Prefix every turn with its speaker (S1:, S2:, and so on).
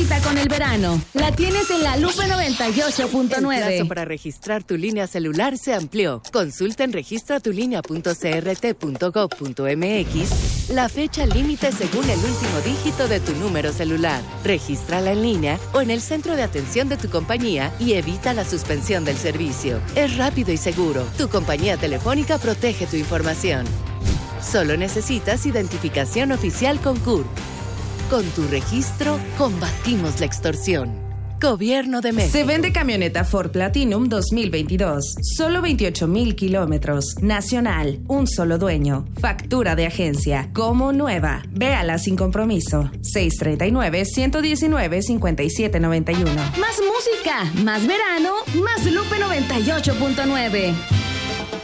S1: Conecta con el verano. La tienes en la Lupe 98.9.
S2: El plazo para registrar tu línea celular se amplió. Consulta en registratulinea.crt.gov.mx la fecha límite según el último dígito de tu número celular. Regístrala en línea o en el centro de atención de tu compañía y evita la suspensión del servicio. Es rápido y seguro. Tu compañía telefónica protege tu información. Solo necesitas identificación oficial con CURP. Con tu registro, combatimos la extorsión. Gobierno de México.
S3: Se vende camioneta Ford Platinum 2022. Solo 28,000 kilómetros. Nacional. Un solo dueño. Factura de agencia. Como nueva. Véala sin compromiso. 639-119-5791.
S1: Más música, más verano, más Lupe 98.9.